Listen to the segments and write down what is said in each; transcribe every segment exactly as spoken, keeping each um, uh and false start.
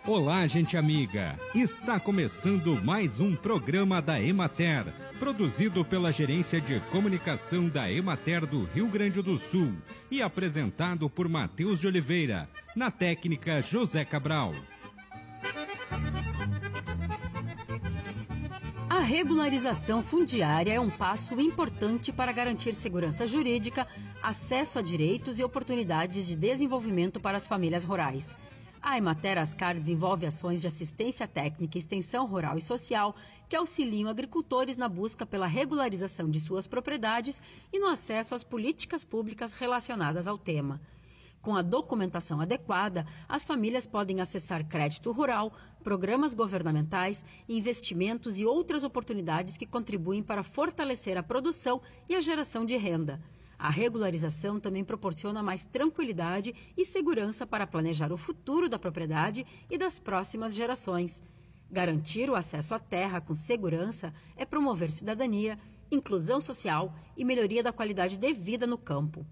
Olá, gente amiga! Está começando mais um programa da Emater, produzido pela Gerência de Comunicação da Emater do Rio Grande do Sul e apresentado por Matheus de Oliveira, na técnica José Cabral. A regularização fundiária é um passo importante para garantir segurança jurídica, acesso a direitos e oportunidades de desenvolvimento para as famílias rurais. A Emater Ascar desenvolve ações de assistência técnica, extensão rural e social que auxiliam agricultores na busca pela regularização de suas propriedades e no acesso às políticas públicas relacionadas ao tema. Com a documentação adequada, as famílias podem acessar crédito rural, programas governamentais, investimentos e outras oportunidades que contribuem para fortalecer a produção e a geração de renda. A regularização também proporciona mais tranquilidade e segurança para planejar o futuro da propriedade e das próximas gerações. Garantir o acesso à terra com segurança é promover cidadania, inclusão social e melhoria da qualidade de vida no campo.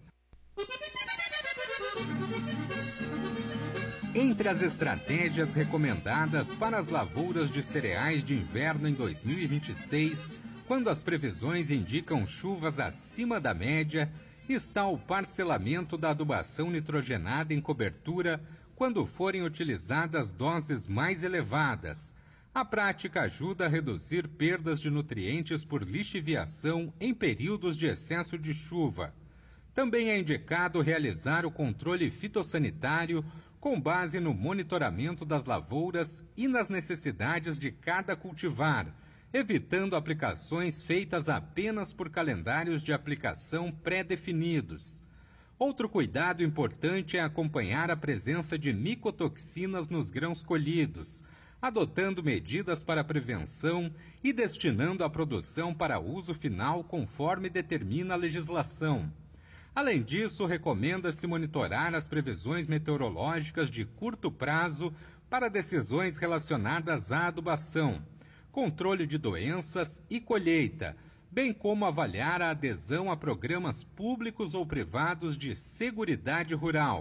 Entre as estratégias recomendadas para as lavouras de cereais de inverno em dois mil e vinte e seis, quando as previsões indicam chuvas acima da média, está o parcelamento da adubação nitrogenada em cobertura quando forem utilizadas doses mais elevadas. A prática ajuda a reduzir perdas de nutrientes por lixiviação em períodos de excesso de chuva. Também é indicado realizar o controle fitossanitário com base no monitoramento das lavouras e nas necessidades de cada cultivar, evitando aplicações feitas apenas por calendários de aplicação pré-definidos. Outro cuidado importante é acompanhar a presença de micotoxinas nos grãos colhidos, adotando medidas para prevenção e destinando a produção para uso final conforme determina a legislação. Além disso, recomenda-se monitorar as previsões meteorológicas de curto prazo para decisões relacionadas à adubação, controle de doenças e colheita, bem como avaliar a adesão a programas públicos ou privados de seguridade rural.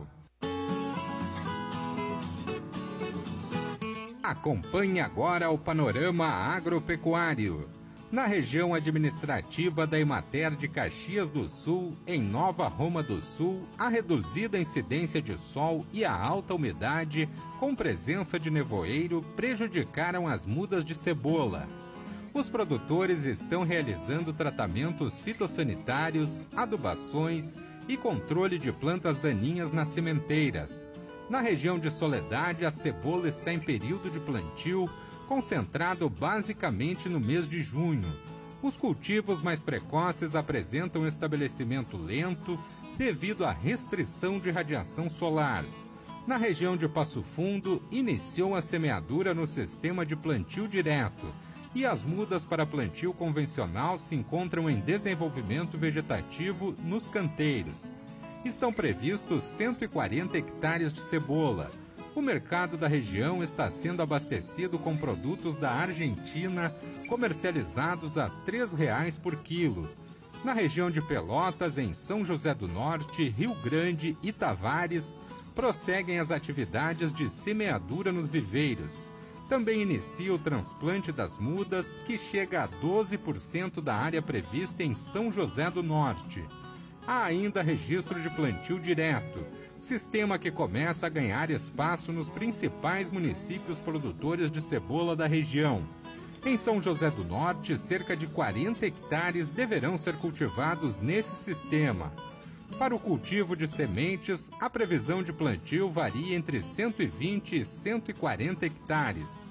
Acompanhe agora o panorama agropecuário. Na região administrativa da Emater de Caxias do Sul, em Nova Roma do Sul, a reduzida incidência de sol e a alta umidade, com presença de nevoeiro, prejudicaram as mudas de cebola. Os produtores estão realizando tratamentos fitossanitários, adubações e controle de plantas daninhas nas sementeiras. Na região de Soledade, a cebola está em período de plantio, concentrado basicamente no mês de junho. Os cultivos mais precoces apresentam estabelecimento lento devido à restrição de radiação solar. Na região de Passo Fundo, iniciou a semeadura no sistema de plantio direto e as mudas para plantio convencional se encontram em desenvolvimento vegetativo nos canteiros. Estão previstos cento e quarenta hectares de cebola. O mercado da região está sendo abastecido com produtos da Argentina, comercializados a três reais por quilo. Na região de Pelotas, em São José do Norte, Rio Grande e Tavares, prosseguem as atividades de semeadura nos viveiros. Também inicia o transplante das mudas, que chega a doze por cento da área prevista em São José do Norte. Há ainda registro de plantio direto, sistema que começa a ganhar espaço nos principais municípios produtores de cebola da região. Em São José do Norte, cerca de quarenta hectares deverão ser cultivados nesse sistema. Para o cultivo de sementes, a previsão de plantio varia entre cento e vinte e cento e quarenta hectares.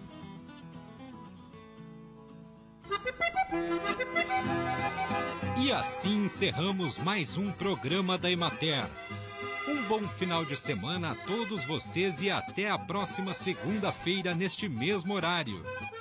E assim encerramos mais um programa da Emater. Um bom final de semana a todos vocês e até a próxima segunda-feira neste mesmo horário.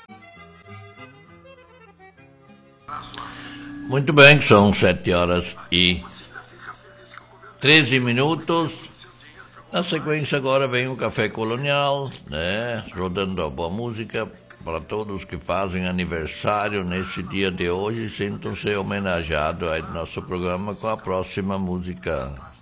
Muito bem, são sete horas e treze minutos. Na sequência agora vem o Café Colonial, né? Rodando a boa música para todos que fazem aniversário nesse dia de hoje. Sintam-se homenageados aí do nosso programa com a próxima música.